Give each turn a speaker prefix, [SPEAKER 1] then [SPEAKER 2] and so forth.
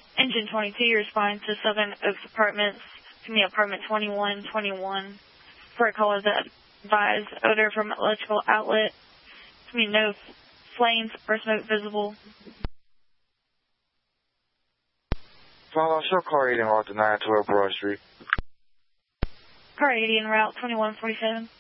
[SPEAKER 1] Engine 22, you're responding to Southern Oaks Apartments, to me apartment 2121, for a caller that advised odor from electrical outlet, to me no flames or smoke visible.
[SPEAKER 2] Follow, show car 80 en route to 912 Broad Street.
[SPEAKER 1] Car 80 en route 2147.